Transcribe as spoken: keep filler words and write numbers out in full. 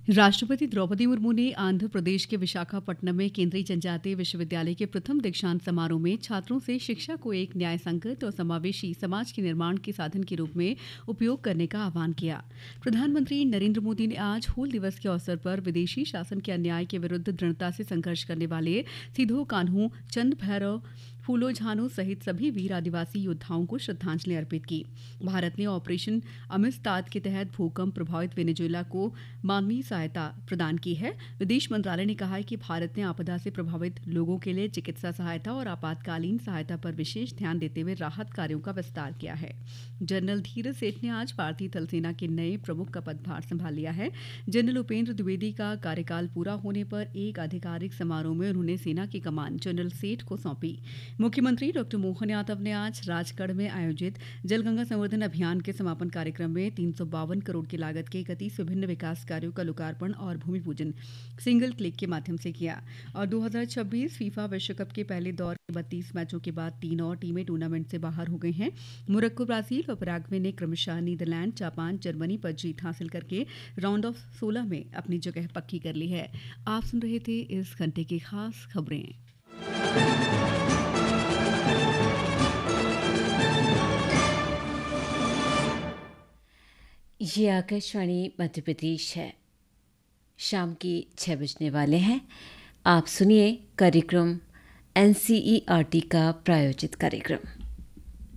राष्ट्रपति द्रौपदी मुर्मू ने आंध्र प्रदेश के विशाखापट्टनम में केंद्रीय जनजातीय विश्वविद्यालय के प्रथम दीक्षांत समारोह में छात्रों से शिक्षा को एक न्याय संगत और समावेशी समाज के निर्माण के साधन के रूप में उपयोग करने का आह्वान किया। प्रधानमंत्री नरेंद्र मोदी ने आज हूल दिवस के अवसर पर विदेशी शासन के अन्याय के विरुद्ध दृढ़ता से संघर्ष करने वाले सिधो कान्हू, चंद भैरव, फूलो झानो सहित सभी वीर आदिवासी योद्धाओं को श्रद्धांजलि अर्पित की। भारत ने ऑपरेशन अमिस्ताद के तहत भूकंप प्रभावित वेनेजुएला को मानवीय सहायता प्रदान की है। विदेश मंत्रालय ने कहा है कि भारत ने आपदा से प्रभावित लोगों के लिए चिकित्सा सहायता और आपातकालीन सहायता पर विशेष ध्यान देते हुए राहत कार्यों का विस्तार किया है। जनरल धीरज सेठ ने आज भारतीय थल सेना के नए प्रमुख का पदभार संभाल लिया है। जनरल उपेंद्र द्विवेदी का कार्यकाल पूरा होने पर एक आधिकारिक समारोह में उन्होंने सेना की कमान जनरल सेठ को सौंपी। मुख्यमंत्री डॉ मोहन यादव ने आज राजगढ़ में आयोजित जलगंगा संवर्धन अभियान के समापन कार्यक्रम में तीन सौ बावन करोड़ की लागत के इकतीस विभिन्न विकास कार्यों का लोकार्पण और भूमि पूजन सिंगल क्लिक के माध्यम से किया। और दो हज़ार छब्बीस फीफा विश्व कप के पहले दौर के बत्तीस मैचों के बाद तीन और टीमें टूर्नामेंट से बाहर हो गई हैं। मोरक्को, ब्राजील और पैराग्वे ने क्रमशः नीदरलैंड, जापान, जर्मनी पर जीत हासिल करके राउंड ऑफ सोलह में अपनी जगह पक्की कर ली है। आप सुन रहे थे इस घंटे की खास खबरें। ये आकाशवाणी मध्य प्रदेश है। शाम के छः बजने वाले हैं। आप सुनिए कार्यक्रम एनसीईआरटी का प्रायोजित कार्यक्रम।